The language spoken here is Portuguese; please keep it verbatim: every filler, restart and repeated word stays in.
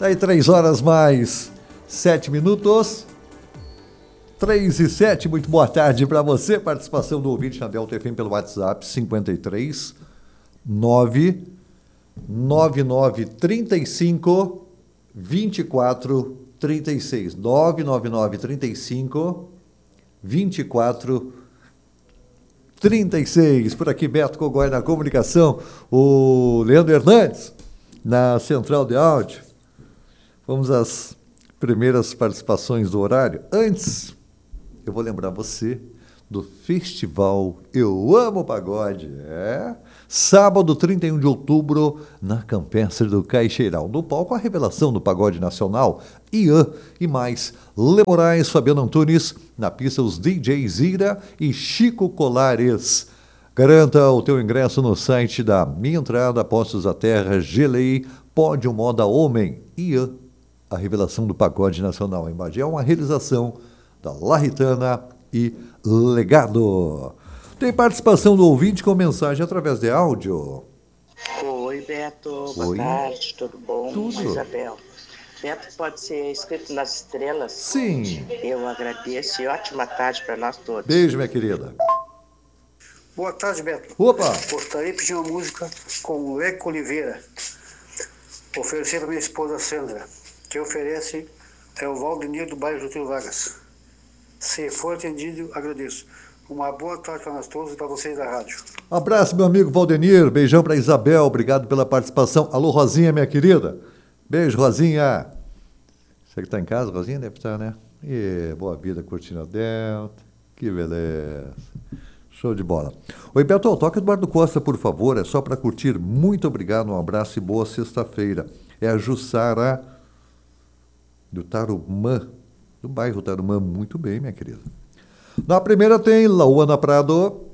Daí três horas mais sete minutos. três e sete, muito boa tarde para você. Participação do ouvinte na Delta F M pelo WhatsApp cinquenta e três, nove nove nove, trinta e cinco, vinte e quatro, trinta e seis. nove nove nove, trinta e cinco, vinte e quatro, trinta e seis. Por aqui, Beto Cogói na comunicação. O Leandro Hernandes na central de áudio. Vamos às primeiras participações do horário. Antes, eu vou lembrar você do festival Eu Amo Pagode. É sábado, trinta e um de outubro, na Campestre do Caixeiral. No palco, a revelação do pagode nacional, Ian e mais, Lê Moraes, Fabiano Antunes. Na pista, os D Js Ira e Chico Colares. Garanta o teu ingresso no site da Minha Entrada, Postos da Terra, Gelei, Pódio Moda Homem. Ian, a revelação do pagode nacional em Bagé, é uma realização da Larritana e Legado. Tem participação do ouvinte com mensagem através de áudio. Oi, Beto. Boa Oi. tarde, tudo bom? Tudo. Isabel. Beto pode ser inscrito nas estrelas? Sim. Eu agradeço e ótima tarde para nós todos. Beijo, minha querida. Boa tarde, Beto. Opa. Gostaria de pedir uma música com o Leco Oliveira. Oferecer para minha esposa Sandra. Que oferece é o Valdenir do bairro Getúlio Vargas. Se for atendido, agradeço. Uma boa tarde para nós todos e para vocês da rádio. Abraço, meu amigo Valdenir. Beijão para Isabel. Obrigado pela participação. Alô, Rosinha, minha querida. Beijo, Rosinha. Você que está em casa, Rosinha? Deve estar, né? E boa vida, curtindo a Delta. Que beleza. Show de bola. Oi, Beto, toca Eduardo Costa, por favor. É só para curtir. Muito obrigado, um abraço e boa sexta-feira. É a Jussara do Tarumã, do bairro Tarumã. Muito bem, minha querida. Na primeira tem Lauana Prado.